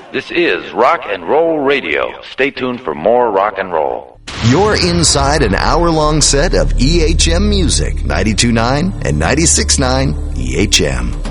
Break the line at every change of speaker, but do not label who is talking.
This is Rock and Roll Radio. Stay tuned for more rock and roll.
You're inside an hour-long set of EHM music, 92.9 and 96.9 EHM.